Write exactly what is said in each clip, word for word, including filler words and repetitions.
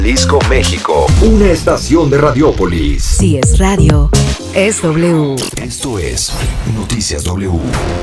Jalisco, México, una estación de Radiópolis. Si es radio, es W. Esto es Noticias W.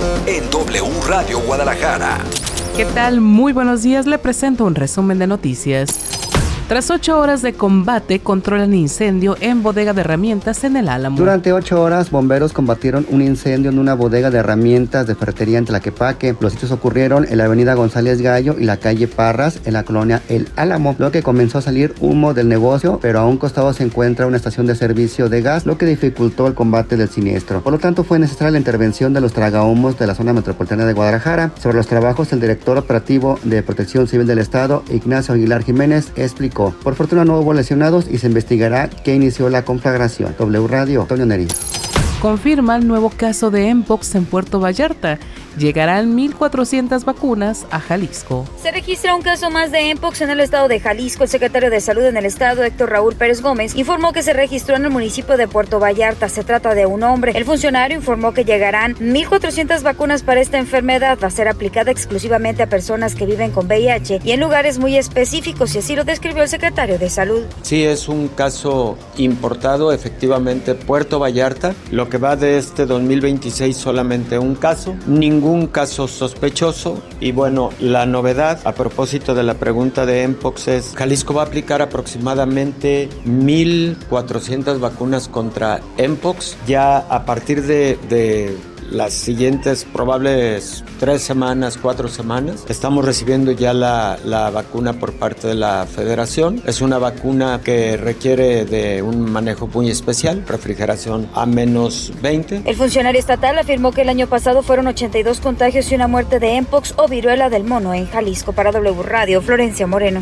En W Radio Guadalajara. ¿Qué tal? Muy buenos días. Le presento un resumen de noticias. Tras ocho horas de combate, controlan incendio en bodega de herramientas en el Álamo. Durante ocho horas, bomberos combatieron un incendio en una bodega de herramientas de ferretería en Tlaquepaque. Los hechos ocurrieron en la avenida González Gallo y la calle Parras, en la colonia El Álamo, luego que comenzó a salir humo del negocio, pero a un costado se encuentra una estación de servicio de gas, lo que dificultó el combate del siniestro. Por lo tanto, fue necesaria la intervención de los tragahumos de la zona metropolitana de Guadalajara. Sobre los trabajos, el director operativo de Protección Civil del Estado, Ignacio Aguilar Jiménez, explicó: por fortuna no hubo lesionados y se investigará qué inició la conflagración. W Radio, Antonio Neri. Confirma el nuevo caso de Mpox en Puerto Vallarta. Llegarán mil cuatrocientas vacunas a Jalisco. Se registra un caso más de Mpox en el estado de Jalisco. El secretario de Salud en el estado, Héctor Raúl Pérez Gómez, informó que se registró en el municipio de Puerto Vallarta. Se trata de un hombre. El funcionario informó que llegarán mil cuatrocientas vacunas para esta enfermedad. Va a ser aplicada exclusivamente a personas que viven con V I H y en lugares muy específicos, y así lo describió el secretario de Salud. Sí, es un caso importado, efectivamente, Puerto Vallarta. Lo que va de este dos mil veintiséis, solamente un caso. Ningún un caso sospechoso. Y bueno, la novedad a propósito de la pregunta de Mpox es: Jalisco va a aplicar aproximadamente mil cuatrocientas vacunas contra Mpox ya a partir de, de las siguientes probables tres semanas, cuatro semanas. Estamos recibiendo ya la, la vacuna por parte de la Federación. Es una vacuna que requiere de un manejo muy especial, refrigeración a menos veinte. El funcionario estatal afirmó que el año pasado fueron ochenta y dos contagios y una muerte de Mpox o viruela del mono en Jalisco. Para W Radio, Florencia Moreno.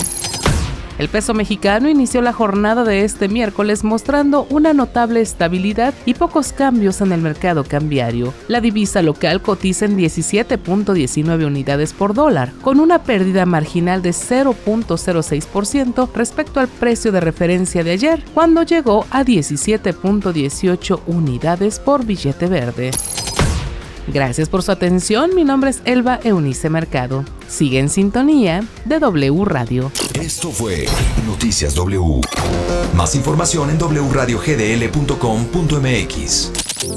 El peso mexicano inició la jornada de este miércoles mostrando una notable estabilidad y pocos cambios en el mercado cambiario. La divisa local cotiza en diecisiete punto diecinueve unidades por dólar, con una pérdida marginal de cero punto cero seis por ciento respecto al precio de referencia de ayer, cuando llegó a diecisiete punto dieciocho unidades por billete verde. Gracias por su atención. Mi nombre es Elba Eunice Mercado. Sigue en sintonía de W Radio. Esto fue Noticias W. Más información en w radio g d l punto com punto m x.